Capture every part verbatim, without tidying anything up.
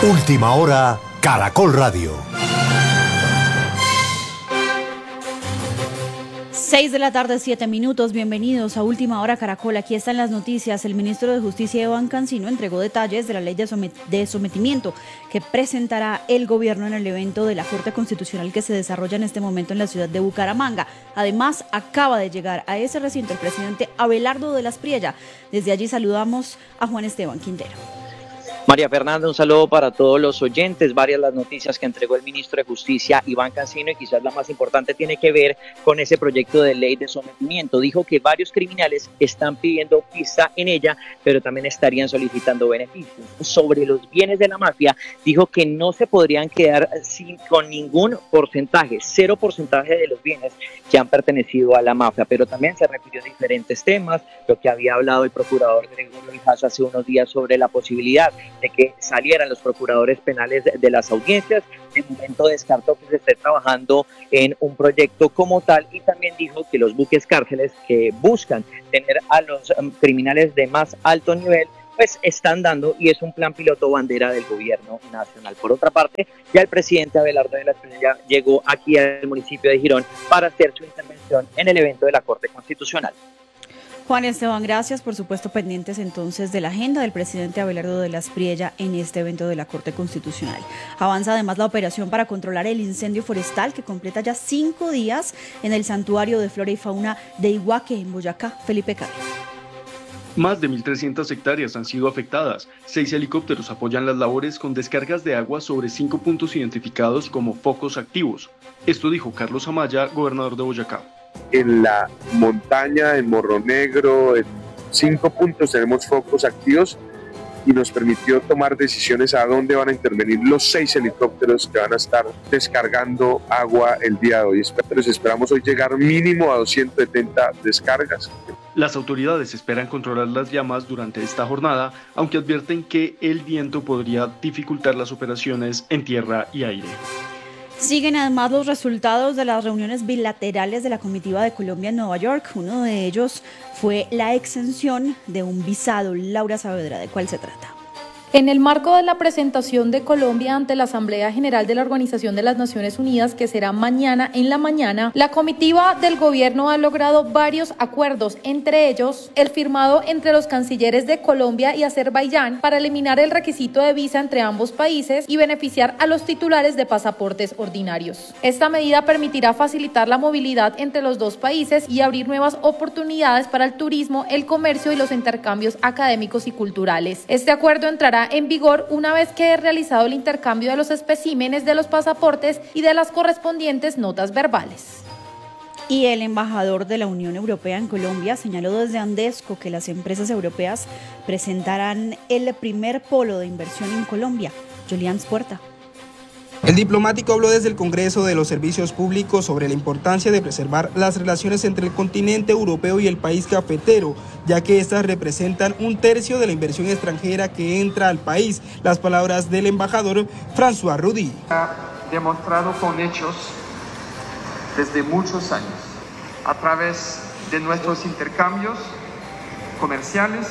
Última hora, Caracol Radio. Seis de la tarde, siete minutos. Bienvenidos a Última Hora Caracol. Aquí están las noticias. El ministro de Justicia, Iván Cancino, entregó detalles de la ley de, somet- de sometimiento que presentará el gobierno en el evento de la Corte Constitucional que se desarrolla en este momento en la ciudad de Bucaramanga. Además, acaba de llegar a ese recinto el presidente Abelardo de las Priella. Desde allí saludamos a Juan Esteban Quintero. María Fernanda, un saludo para todos los oyentes. Varias las noticias que entregó el ministro de Justicia, Iván Cancino, y quizás la más importante tiene que ver con ese proyecto de ley de sometimiento. Dijo que varios criminales están pidiendo pista en ella, pero también estarían solicitando beneficios. Sobre los bienes de la mafia, dijo que no se podrían quedar sin, con ningún porcentaje, cero porcentaje de los bienes que han pertenecido a la mafia, pero también se refirió a diferentes temas, lo que había hablado el procurador Gregorio Hijas hace unos días sobre la posibilidad de que salieran los procuradores penales de las audiencias. De momento descartó que se esté trabajando en un proyecto como tal, y también dijo que los buques cárceles que buscan tener a los um, criminales de más alto nivel pues están dando, y es un plan piloto bandera del gobierno nacional. Por otra parte, ya el presidente Abelardo de la Priella llegó aquí al municipio de Girón para hacer su intervención en el evento de la Corte Constitucional. Juan Esteban, gracias. Por supuesto, pendientes entonces de la agenda del presidente Abelardo de las Priella en este evento de la Corte Constitucional. Avanza además la operación para controlar el incendio forestal que completa ya cinco días en el Santuario de Flora y Fauna de Iguaque, en Boyacá. Felipe Cabe. Más de mil trescientas hectáreas han sido afectadas. Seis helicópteros apoyan las labores con descargas de agua sobre cinco puntos identificados como focos activos. Esto dijo Carlos Amaya, gobernador de Boyacá. En la montaña, en Morro Negro, en cinco puntos tenemos focos activos, y nos permitió tomar decisiones a dónde van a intervenir los seis helicópteros que van a estar descargando agua el día de hoy. Entonces esperamos hoy llegar mínimo a doscientas setenta descargas. Las autoridades esperan controlar las llamas durante esta jornada, aunque advierten que el viento podría dificultar las operaciones en tierra y aire. Siguen además los resultados de las reuniones bilaterales de la comitiva de Colombia en Nueva York. Uno de ellos fue la exención de un visado. Laura Saavedra, ¿de cuál se trata? En el marco de la presentación de Colombia ante la Asamblea General de la Organización de las Naciones Unidas, que será mañana en la mañana, la comitiva del gobierno ha logrado varios acuerdos, entre ellos el firmado entre los cancilleres de Colombia y Azerbaiyán para eliminar el requisito de visa entre ambos países y beneficiar a los titulares de pasaportes ordinarios. Esta medida permitirá facilitar la movilidad entre los dos países y abrir nuevas oportunidades para el turismo, el comercio y los intercambios académicos y culturales. Este acuerdo entrará en vigor una vez que he realizado el intercambio de los especímenes de los pasaportes y de las correspondientes notas verbales. Y el embajador de la Unión Europea en Colombia señaló desde Andesco que las empresas europeas presentarán el primer polo de inversión en Colombia. Julián Puerta. El diplomático habló desde el Congreso de los Servicios Públicos sobre la importancia de preservar las relaciones entre el continente europeo y el país cafetero, ya que estas representan un tercio de la inversión extranjera que entra al país. Las palabras del embajador François Rudy. Ha demostrado con hechos desde muchos años, a través de nuestros intercambios comerciales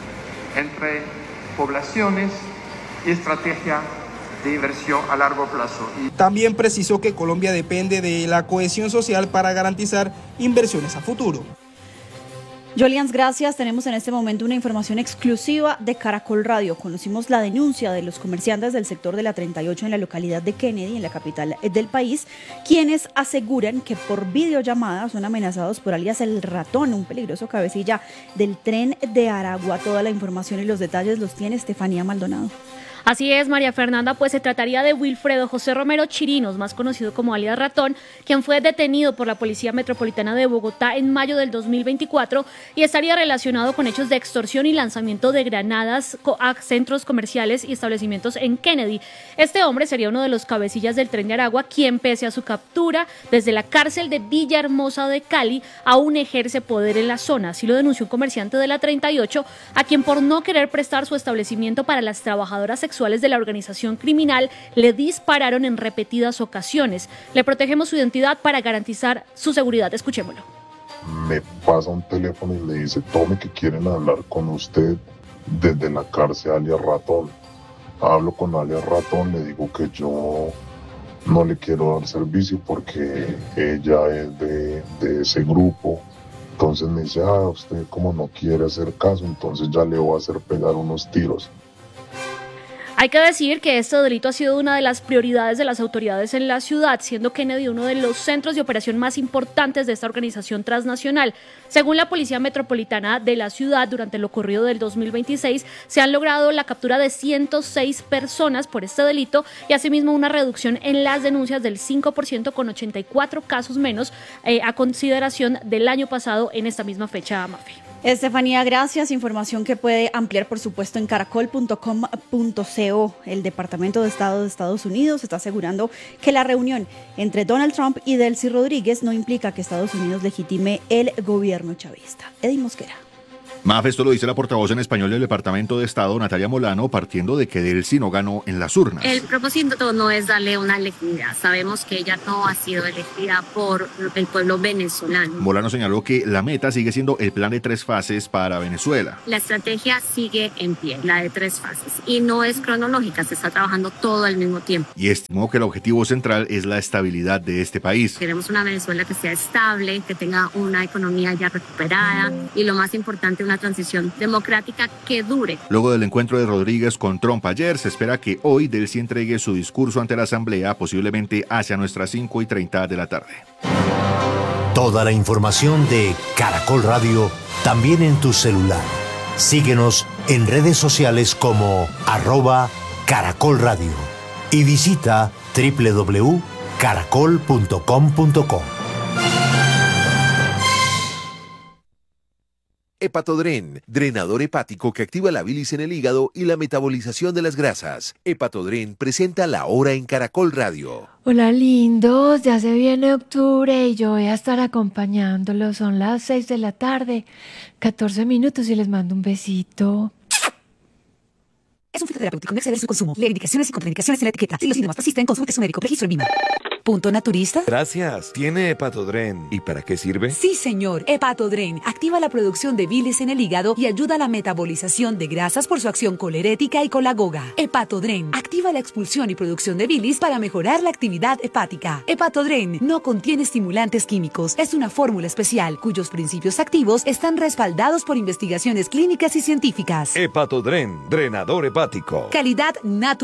entre poblaciones y estrategia de inversión a largo plazo. También precisó que Colombia depende de la cohesión social para garantizar inversiones a futuro. Jolians, gracias. Tenemos en este momento una información exclusiva de Caracol Radio. Conocimos la denuncia de los comerciantes del sector de la treinta y ocho en la localidad de Kennedy, en la capital del país, quienes aseguran que por videollamada son amenazados por alias El Ratón, un peligroso cabecilla del tren de Aragua. Toda la información y los detalles los tiene Estefanía Maldonado. Así es, María Fernanda, pues se trataría de Wilfredo José Romero Chirinos, más conocido como alias Ratón, quien fue detenido por la Policía Metropolitana de Bogotá en mayo del dos mil veinticuatro y estaría relacionado con hechos de extorsión y lanzamiento de granadas a centros comerciales y establecimientos en Kennedy. Este hombre sería uno de los cabecillas del Tren de Aragua, quien pese a su captura desde la cárcel de Villahermosa de Cali, aún ejerce poder en la zona. Así lo denunció un comerciante de la treinta y ocho, a quien por no querer prestar su establecimiento para las trabajadoras sexuales de la organización criminal le dispararon en repetidas ocasiones. Le protegemos su identidad para garantizar su seguridad. Escuchémoslo. Me pasa un teléfono y me dice: tome que quieren hablar con usted desde la cárcel alias Ratón. hablo con alias Ratón, le digo que yo no le quiero dar servicio porque ella es de, de ese grupo. Entonces me dice, ah, usted como no quiere hacer caso, entonces ya le voy a hacer pegar unos tiros. Hay que decir que este delito ha sido una de las prioridades de las autoridades en la ciudad, siendo Kennedy uno de los centros de operación más importantes de esta organización transnacional. Según la Policía Metropolitana de la ciudad, durante lo ocurrido del dos mil veintiséis, se han logrado la captura de ciento seis personas por este delito y asimismo una reducción en las denuncias del cinco por ciento, con ochenta y cuatro casos menos eh, a consideración del año pasado en esta misma fecha, Mafe. Estefanía, gracias. Información que puede ampliar, por supuesto, en caracol punto com punto co. El Departamento de Estado de Estados Unidos está asegurando que la reunión entre Donald Trump y Delcy Rodríguez no implica que Estados Unidos legitime el gobierno chavista. Eddie Mosquera. Maf, esto lo dice la portavoz en español del Departamento de Estado, Natalia Molano, partiendo de que Delcy no ganó en las urnas. El propósito no es darle una legitimidad. Sabemos que ella no ha sido elegida por el pueblo venezolano. Molano señaló que la meta sigue siendo el plan de tres fases para Venezuela. La estrategia sigue en pie, la de tres fases, y no es cronológica, se está trabajando todo al mismo tiempo. Y estimó que el objetivo central es la estabilidad de este país. Queremos una Venezuela que sea estable, que tenga una economía ya recuperada y, lo más importante, una transición democrática que dure. Luego del encuentro de Rodríguez con Trump ayer, se espera que hoy Delcy entregue su discurso ante la Asamblea, posiblemente hacia nuestras cinco y treinta de la tarde. Toda la información de Caracol Radio también en tu celular. Síguenos en redes sociales como arroba Caracol Radio y visita doble u doble u doble u punto caracol punto com punto co. Hepatodren, drenador hepático que activa la bilis en el hígado y la metabolización de las grasas. Hepatodren presenta La Hora en Caracol Radio. Hola lindos, ya se viene octubre y yo voy a estar acompañándolos. Son las seis de la tarde, catorce minutos y les mando un besito. Es un fitoterapéutico, no exceder su consumo. Leer indicaciones y contraindicaciones en la etiqueta. Si los síntomas persisten, consulte su médico. Registro en V I M A. ¿Punto naturista? Gracias. ¿Tiene Hepatodren? ¿Y para qué sirve? Sí, señor. Hepatodren activa la producción de bilis en el hígado y ayuda a la metabolización de grasas por su acción colerética y colagoga. Hepatodren activa la expulsión y producción de bilis para mejorar la actividad hepática. Hepatodren no contiene estimulantes químicos. Es una fórmula especial cuyos principios activos están respaldados por investigaciones clínicas y científicas. Hepatodren, drenador hepático. Calidad natural.